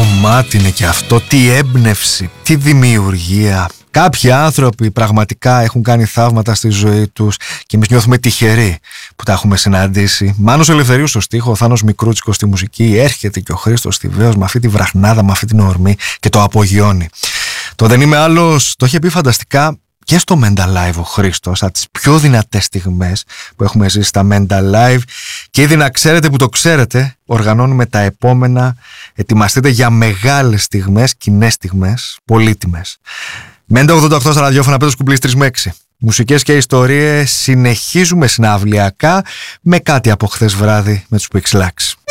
κομμάτι είναι και αυτό, τι έμπνευση, τι δημιουργία. Κάποιοι άνθρωποι πραγματικά έχουν κάνει θαύματα στη ζωή τους και εμείς νιώθουμε τυχεροί που τα έχουμε συναντήσει. Μάνος Ελευθερίου στο στίχο, ο Θάνος Μικρούτσικος στη μουσική, έρχεται και ο Χρήστος Θηβαίος με αυτή τη βραχνάδα, με αυτή την ορμή και το απογειώνει. Το «Δεν είμαι άλλος» το είχε πει φανταστικά και στο Mental Live ο Χρήστος, από τις πιο δυνατές στιγμές που έχουμε ζήσει στα Mental Live. Και ήδη να ξέρετε που το ξέρετε, οργανώνουμε τα επόμενα. Ετοιμαστείτε για μεγάλες στιγμές, κοινές στιγμές, πολύτιμες. Μέντα 88 στα ραδιόφωνα, Πέτρος Κουμπλής 3 με 6. Μουσικές και ιστορίες, συνεχίζουμε συναυλιακά με κάτι από χθες βράδυ με τους Pixelax.